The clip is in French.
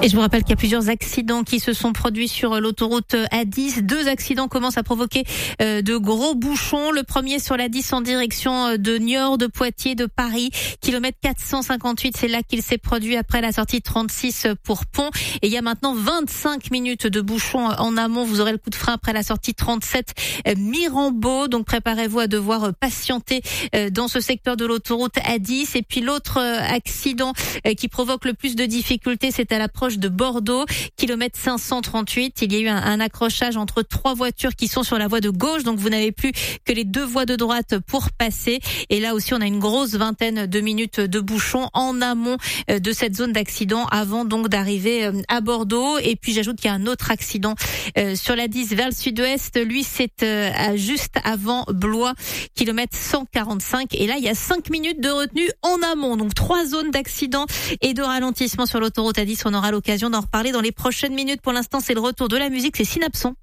Et je vous rappelle qu'il y a plusieurs accidents qui se sont produits sur l'autoroute A10. 2 accidents commencent à provoquer de gros bouchons. Le premier sur l'A10 en direction de Niort, de Poitiers, de Paris. Kilomètre 458, c'est là qu'il s'est produit après la sortie 36 pour Pont. Et il y a maintenant 25 minutes de bouchons en amont. Vous aurez le coup de frein après la sortie 37 Mirambeau. Donc préparez-vous à devoir patienter dans ce secteur de l'autoroute A10. Et puis l'autre accident qui provoque le plus de difficultés, c'est à l'approche de Bordeaux, kilomètre 538. Il y a eu un accrochage entre 3 voitures qui sont sur la voie de gauche, donc vous n'avez plus que les 2 voies de droite pour passer. Et là aussi, on a une grosse vingtaine de minutes de bouchons en amont de cette zone d'accident avant donc d'arriver à Bordeaux. Et puis j'ajoute qu'il y a un autre accident sur la 10 vers le sud-ouest. Lui, c'est juste avant Blois, kilomètre 145. Et là, il y a 5 minutes de retenue en amont. Donc 3 zones d'accident et de ralentissement sur l'autoroute A10. On aura l'occasion d'en reparler dans les prochaines minutes. Pour l'instant, c'est le retour de la musique, c'est Synapson.